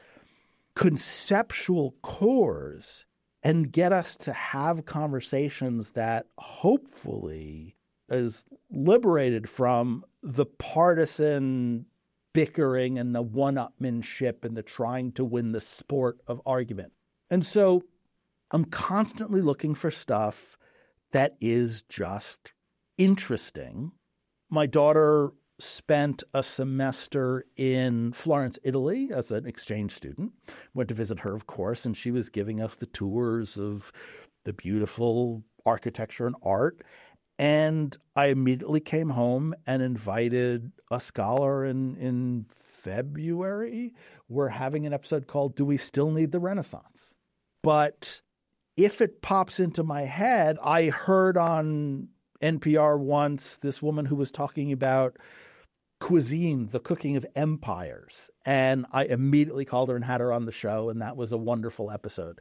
Speaker 8: conceptual cores and get us to have conversations that hopefully is liberated from the partisan bickering and the one-upmanship and the trying to win the sport of argument. And so I'm constantly looking for stuff that is just interesting. My daughter spent a semester in Florence, Italy as an exchange student. Went to visit her, of course, and she was giving us the tours of the beautiful architecture and art. And I immediately came home and invited a scholar in, in February. We're having an episode called Do We Still Need the Renaissance? But if it pops into my head, I heard on N P R once this woman who was talking about cuisine, the cooking of empires. And I immediately called her and had her on the show, and that was a wonderful episode.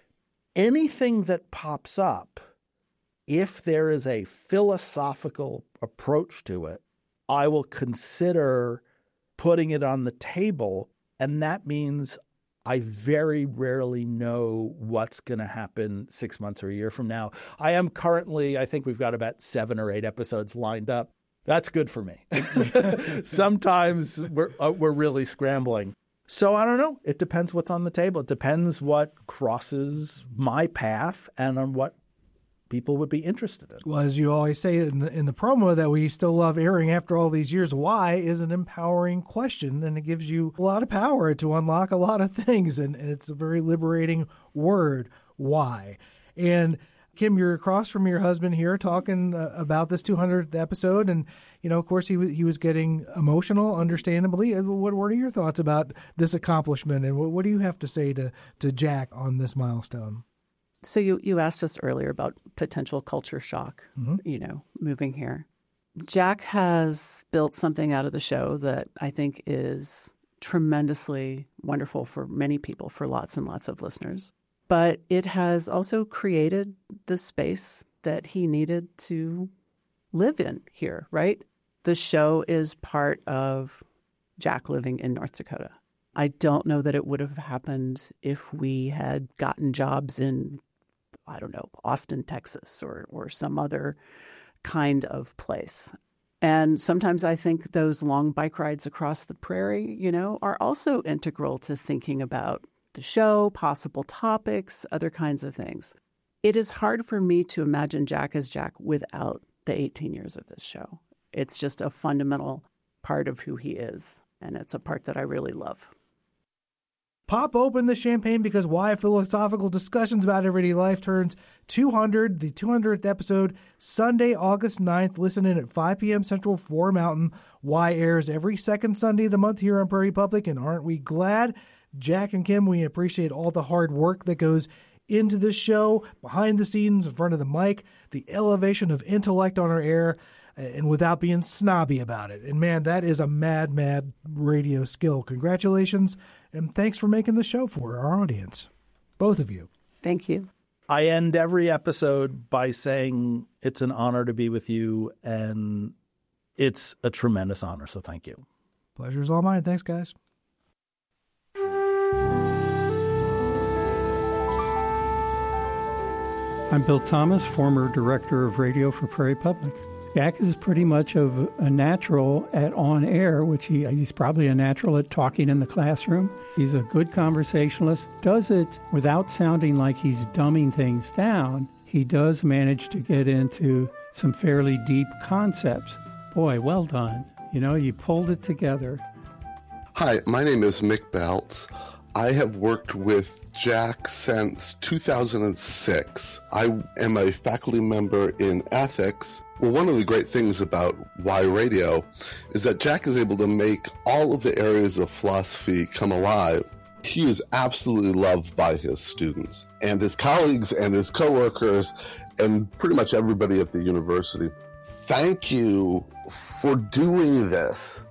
Speaker 8: Anything that pops up, if there is a philosophical approach to it, I will consider putting it on the table. And that means I very rarely know what's going to happen six months or a year from now. I am currently, I think we've got about seven or eight episodes lined up. That's good for me. Sometimes we're, uh, we're really scrambling. So I don't know. It depends what's on the table. It depends what crosses my path and on what people would be interested in.
Speaker 6: Well, as you always say in the, in the promo that we still love airing after all these years, why is an empowering question, and it gives you a lot of power to unlock a lot of things, and, and it's a very liberating word, why. And Kim, you're across from your husband here talking uh, about this two hundredth episode, and you know, of course, he was he was getting emotional, understandably. What what are your thoughts about this accomplishment, and what, what do you have to say to to Jack on this milestone?
Speaker 9: So you, you asked us earlier about potential culture shock,
Speaker 6: mm-hmm.
Speaker 9: you know, moving here. Jack has built something out of the show that I think is tremendously wonderful for many people, for lots and lots of listeners. But it has also created the space that he needed to live in here, right? The show is part of Jack living in North Dakota. I don't know that it would have happened if we had gotten jobs in, I don't know, Austin, Texas, or or some other kind of place. And sometimes I think those long bike rides across the prairie, you know, are also integral to thinking about the show, possible topics, other kinds of things. It is hard for me to imagine Jack as Jack without the eighteen years of this show. It's just a fundamental part of who he is, and it's a part that I really love.
Speaker 6: Pop open the champagne, because why? Philosophical discussions about everyday life turns two hundred, the two hundredth episode, Sunday, August ninth. Listen in at five p.m. Central, four Mountain. Why airs every second Sunday of the month here on Prairie Public, and aren't we glad? Jack and Kim, we appreciate all the hard work that goes into this show, behind the scenes, in front of the mic, the elevation of intellect on our air, and without being snobby about it. And man, that is a mad, mad radio skill. Congratulations, and thanks for making the show for our audience. Both of you.
Speaker 9: Thank you.
Speaker 8: I end every episode by saying it's an honor to be with you, and it's a tremendous honor, so thank you.
Speaker 6: Pleasure's all mine. Thanks, guys.
Speaker 13: I'm Bill Thomas, former director of radio for Prairie Public. Jack is pretty much of a natural at on air, which he, he's probably a natural at talking in the classroom. He's a good conversationalist, does it without sounding like he's dumbing things down. He does manage to get into some fairly deep concepts. Boy, well done. You know, you pulled it together.
Speaker 14: Hi, my name is Mick Baltz. I have worked with Jack since two thousand six. I am a faculty member in ethics. Well, one of the great things about Why Radio is that Jack is able to make all of the areas of philosophy come alive. He is absolutely loved by his students and his colleagues and his coworkers and pretty much everybody at the university. Thank you for doing this.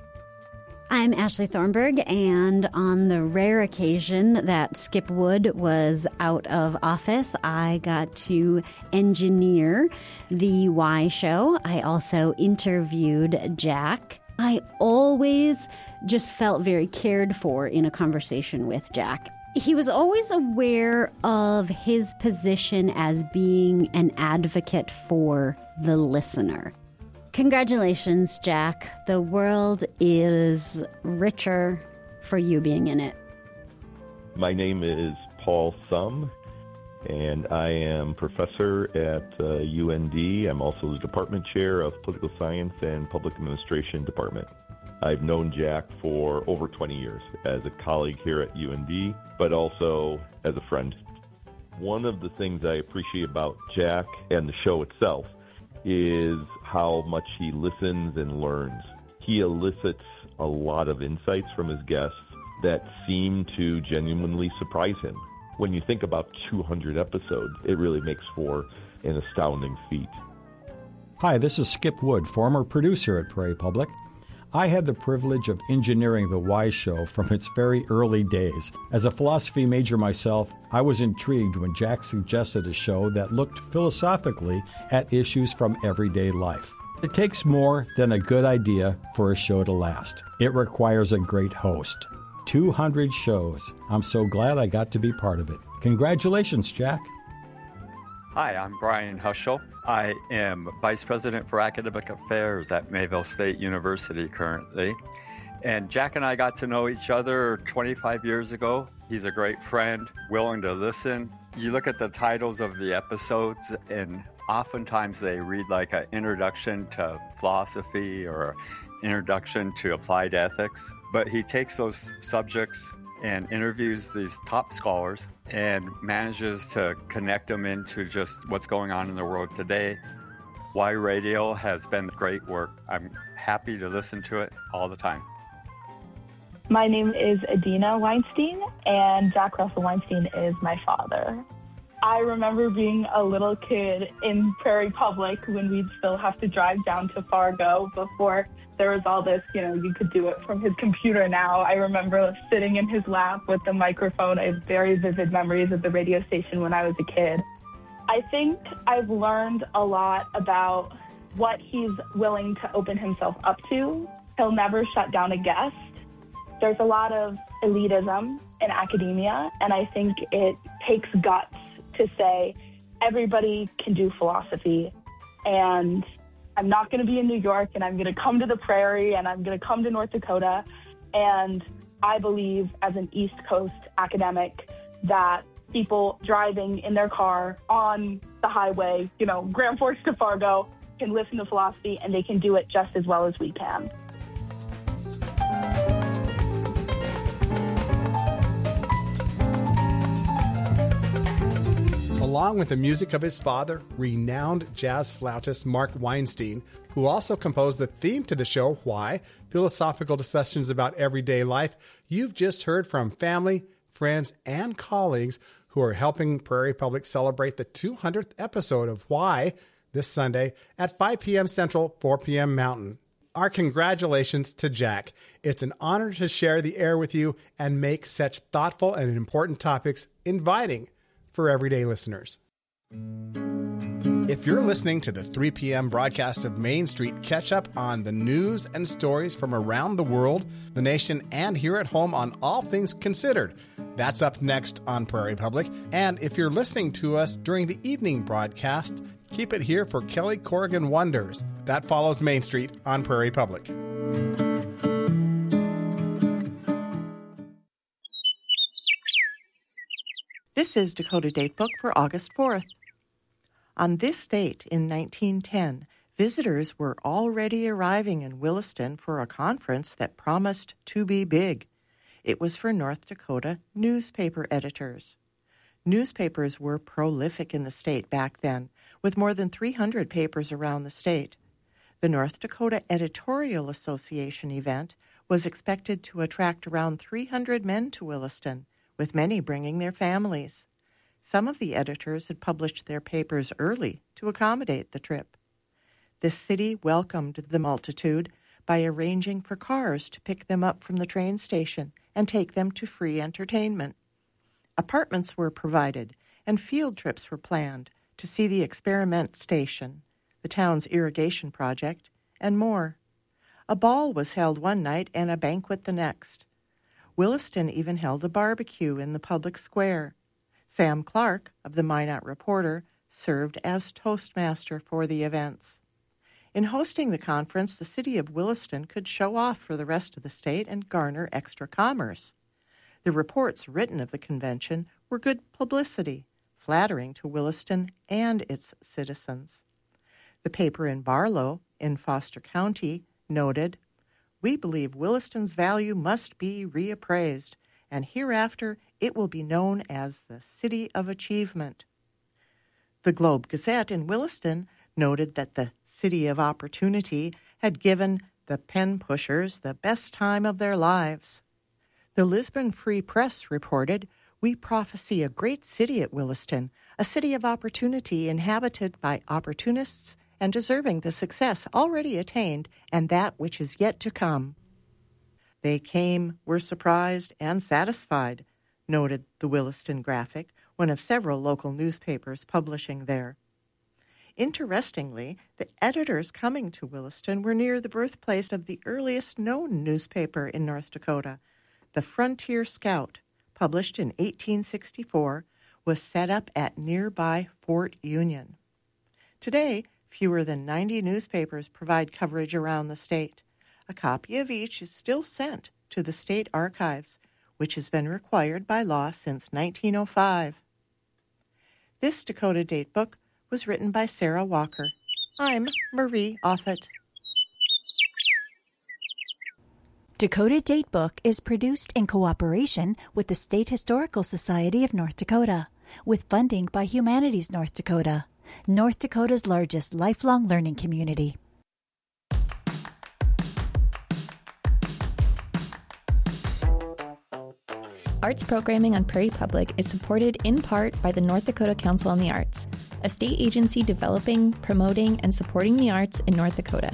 Speaker 15: I'm Ashley Thornburg, and on the rare occasion that Skip Wood was out of office, I got to engineer the Why Show. I also interviewed Jack. I always just felt very cared for in a conversation with Jack. He was always aware of his position as being an advocate for the listener. Congratulations, Jack. The world is richer for you being in it.
Speaker 16: My name is Paul Sum, and I am professor at uh, U N D. I'm also the department chair of political science and public administration department. I've known Jack for over twenty years as a colleague here at U N D, but also as a friend. One of the things I appreciate about Jack and the show itself is how much he listens and learns. He elicits a lot of insights from his guests that seem to genuinely surprise him. When you think about two hundred episodes, it really makes for an astounding feat.
Speaker 17: Hi, this is Skip Wood, former producer at Prairie Public. I had the privilege of engineering The Why Show from its very early days. As a philosophy major myself, I was intrigued when Jack suggested a show that looked philosophically at issues from everyday life. It takes more than a good idea for a show to last. It requires a great host. two hundred shows. I'm so glad I got to be part of it. Congratulations, Jack.
Speaker 18: Hi, I'm Brian Huschel. I am Vice President for Academic Affairs at Mayville State University currently. And Jack and I got to know each other twenty-five years ago. He's a great friend, willing to listen. You look at the titles of the episodes, and oftentimes they read like an introduction to philosophy or introduction to applied ethics. But he takes those subjects and interviews these top scholars and manages to connect them into just what's going on in the world today. Why Radio has been great work. I'm happy to listen to it all the time.
Speaker 19: My name is Adina Weinstein, and Jack Russell Weinstein is my father. I remember being a little kid in Prairie Public when we'd still have to drive down to Fargo before there was all this, you know, you could do it from his computer now. I remember sitting in his lap with the microphone. I have very vivid memories of the radio station when I was a kid. I think I've learned a lot about what he's willing to open himself up to. He'll never shut down a guest. There's a lot of elitism in academia, and I think it takes guts to say everybody can do philosophy, and I'm not going to be in New York, and I'm going to come to the Prairie, and I'm going to come to North Dakota. And I believe as an East Coast academic that people driving in their car on the highway, you know, Grand Forks to Fargo, can listen to philosophy, and they can do it just as well as we can.
Speaker 7: along with the music of his father, renowned jazz flautist Mark Weinstein, who also composed the theme to the show, Why? Philosophical discussions about everyday life. You've just heard from family, friends, and colleagues who are helping Prairie Public celebrate the two hundredth episode of Why this Sunday at five p.m. Central, four p.m. Mountain. Our congratulations to Jack. It's an honor to share the air with you and make such thoughtful and important topics inviting for everyday listeners. If you're listening to the three p.m. broadcast of Main Street, catch up on the news and stories from around the world, the nation, and here at home on All Things Considered. That's up next on Prairie Public. And if you're listening to us during the evening broadcast, keep it here for Kelly Corrigan Wonders. That follows Main Street on Prairie Public.
Speaker 20: This is Dakota Datebook for August fourth. On this date in nineteen ten, visitors were already arriving in Williston for a conference that promised to be big. It was for North Dakota newspaper editors. Newspapers were prolific in the state back then, with more than three hundred papers around the state. The North Dakota Editorial Association event was expected to attract around three hundred men to Williston, with many bringing their families. Some of the editors had published their papers early to accommodate the trip. The city welcomed the multitude by arranging for cars to pick them up from the train station and take them to free entertainment. Apartments were provided, and field trips were planned to see the experiment station, the town's irrigation project, and more. A ball was held one night and a banquet the next. Williston even held a barbecue in the public square. Sam Clark of the Minot Reporter served as Toastmaster for the events. In hosting the conference, the city of Williston could show off for the rest of the state and garner extra commerce. The reports written of the convention were good publicity, flattering to Williston and its citizens. The paper in Barlow, in Foster County, noted, "We believe Williston's value must be reappraised, and hereafter it will be known as the City of Achievement." The Globe Gazette in Williston noted that the City of Opportunity had given the pen pushers the best time of their lives. The Lisbon Free Press reported, "We prophesy a great city at Williston, a city of opportunity inhabited by opportunists and deserving the success already attained and that which is yet to come." They came, were surprised, and satisfied, noted the Williston Graphic, one of several local newspapers publishing there. Interestingly, the editors coming to Williston were near the birthplace of the earliest known newspaper in North Dakota. The Frontier Scout, published in eighteen sixty-four, was set up at nearby Fort Union. Today, fewer than ninety newspapers provide coverage around the state. A copy of each is still sent to the state archives, which has been required by law since nineteen oh five. This Dakota Datebook was written by Sarah Walker. I'm Marie Offit.
Speaker 21: Dakota Datebook is produced in cooperation with the State Historical Society of North Dakota, with funding by Humanities North Dakota, North Dakota's largest lifelong learning community.
Speaker 22: Arts programming on Prairie Public is supported in part by the North Dakota Council on the Arts, a state agency developing, promoting, and supporting the arts in North Dakota.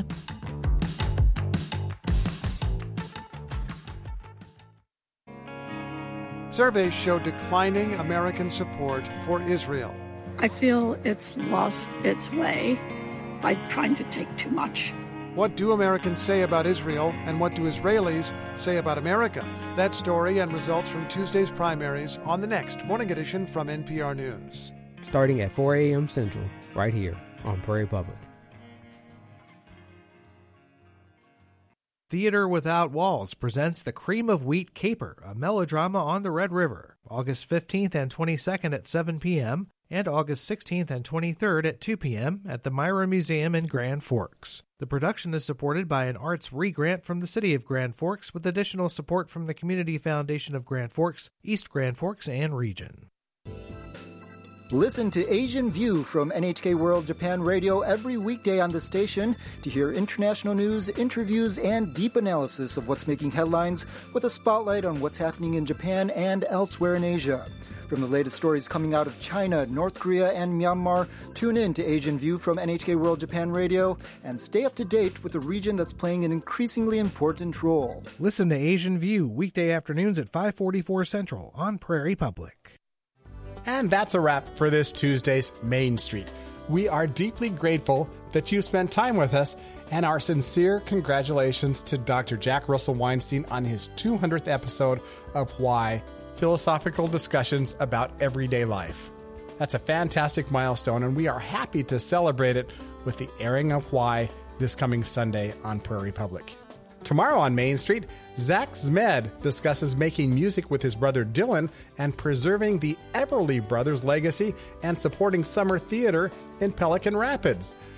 Speaker 23: Surveys show declining American support for Israel.
Speaker 24: I feel it's lost its way by trying to take too much.
Speaker 23: What do Americans say about Israel, and what do Israelis say about America? That story and results from Tuesday's primaries on the next Morning Edition from N P R News.
Speaker 25: Starting at four a.m. Central, right here on Prairie Public.
Speaker 26: Theater Without Walls presents The Cream of Wheat Caper, a melodrama on the Red River, August fifteenth and twenty-second at seven p.m., and August sixteenth and twenty-third at two p.m. at the Myra Museum in Grand Forks. The production is supported by an arts re-grant from the City of Grand Forks, with additional support from the Community Foundation of Grand Forks, East Grand Forks, and Region.
Speaker 1: Listen to Asian View from N H K World Japan Radio every weekday on the station to hear international news, interviews, and deep analysis of what's making headlines with a spotlight on what's happening in Japan and elsewhere in Asia. From the latest stories coming out of China, North Korea, and Myanmar, tune in to Asian View from N H K World Japan Radio and stay up to date with the region that's playing an increasingly important role.
Speaker 26: Listen to Asian View weekday afternoons at five forty-four Central on Prairie Public.
Speaker 7: And that's a wrap for this Tuesday's Main Street. We are deeply grateful that you spent time with us, and our sincere congratulations to Doctor Jack Russell Weinstein on his two hundredth episode of Why, Philosophical Discussions about Everyday Life. That's a fantastic milestone, and we are happy to celebrate it with the airing of Why this coming Sunday on Prairie Public. Tomorrow on Main Street, Zach Zmed discusses making music with his brother Dylan and preserving the Everly Brothers legacy and supporting summer theater in Pelican Rapids.